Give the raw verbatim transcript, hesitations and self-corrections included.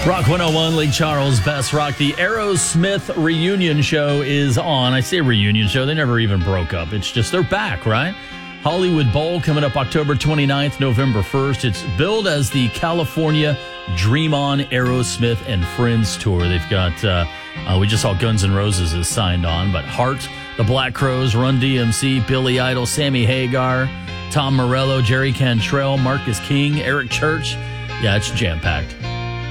Rock one oh one, Lake Charles, Best Rock. The Aerosmith reunion show is on. I say reunion show. They never even broke up. It's just they're back, right? Hollywood Bowl coming up October twenty-ninth, November first. It's billed as the California Dream On Aerosmith and Friends Tour. They've got, uh, uh, we just saw Guns N' Roses is signed on, but Heart, the Black Crowes, Run D M C, Billy Idol, Sammy Hagar, Tom Morello, Jerry Cantrell, Marcus King, Eric Church. Yeah, it's jam-packed.